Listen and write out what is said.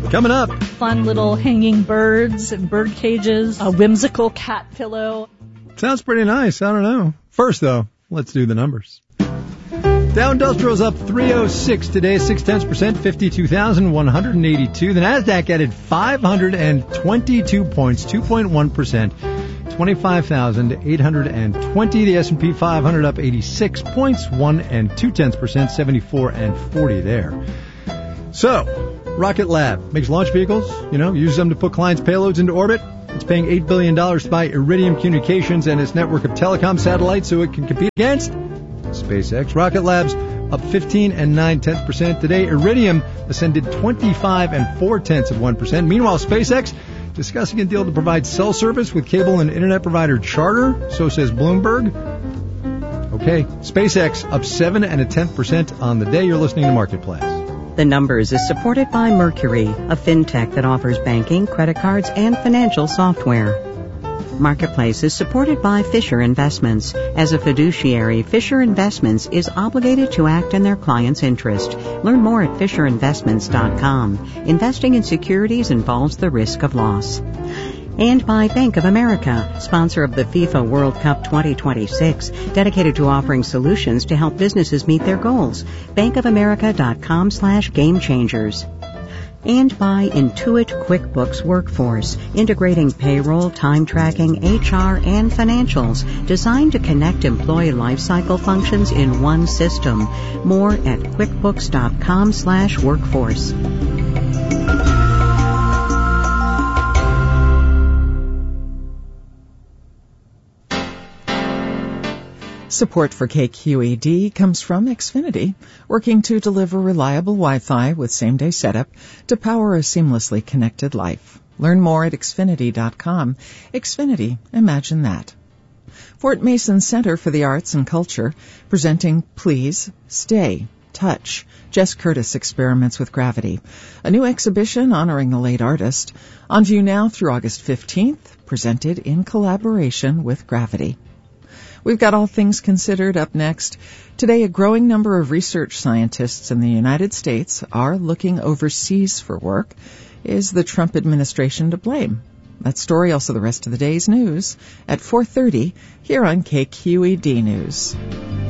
Coming up. Fun little hanging birds and bird cages, a whimsical cat pillow. Sounds pretty nice. I don't know. First, though, let's do the numbers. Dow Industrial's up 306 today, 0.6%, 52,182. The Nasdaq added 522 points, 2.1%, 25,820. The S&P 500 up 86 points, 1.2%, 74 and 40 there. So, Rocket Lab makes launch vehicles, uses them to put clients' payloads into orbit. It's paying $8 billion to buy Iridium Communications and its network of telecom satellites so it can compete against SpaceX. Rocket Lab's up 15 and 9/10% today. Iridium ascended 25 and 4/10%. Meanwhile, SpaceX discussing a deal to provide cell service with cable and internet provider Charter, so says Bloomberg. Okay, SpaceX up 7 and 1/10% on the day. You're listening to Marketplace. The Numbers is supported by Mercury, a fintech that offers banking, credit cards, and financial software. Marketplace is supported by Fisher Investments. As a fiduciary, Fisher Investments is obligated to act in their client's interest. Learn more at FisherInvestments.com. Investing in securities involves the risk of loss. And by Bank of America, sponsor of the FIFA World Cup 2026, dedicated to offering solutions to help businesses meet their goals. bankofamerica.com/gamechangers. And by Intuit QuickBooks Workforce, integrating payroll, time tracking, HR, and financials, designed to connect employee lifecycle functions in one system. More at QuickBooks.com/workforce. Support for KQED comes from Xfinity, working to deliver reliable Wi-Fi with same-day setup to power a seamlessly connected life. Learn more at Xfinity.com. Xfinity, imagine that. Fort Mason Center for the Arts and Culture, presenting Please Stay, Touch, Jess Curtis Experiments with Gravity, a new exhibition honoring the late artist, on view now through August 15th, presented in collaboration with Gravity. We've got All Things Considered up next. Today, a growing number of research scientists in the United States are looking overseas for work. Is the Trump administration to blame? That story, also the rest of the day's news, at 4:30 here on KQED News.